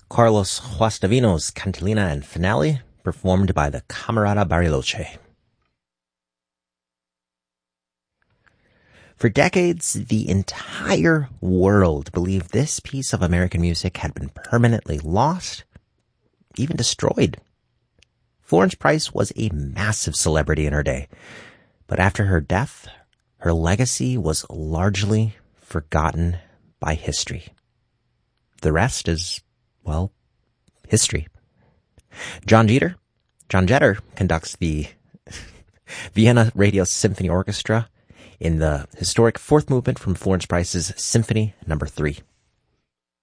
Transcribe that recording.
Carlos Guastavino's Cantilena and Finale, performed by the Camerata Bariloche. For decades, the entire world believed this piece of American music had been permanently lost, even destroyed. Florence Price was a massive celebrity in her day, but after her death, her legacy was largely forgotten by history. The rest is, well, history. John Jeter conducts the Vienna Radio Symphony Orchestra in the historic fourth movement from Florence Price's Symphony No. 3.